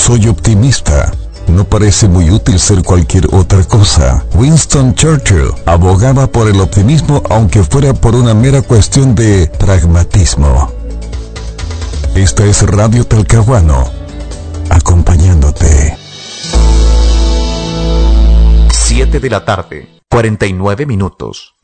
Soy optimista. No parece muy útil ser cualquier otra cosa. Winston Churchill abogaba por el optimismo aunque fuera por una mera cuestión de pragmatismo. Esta es Radio Talcahuano, acompañándote. 7 de la tarde, 49 minutos.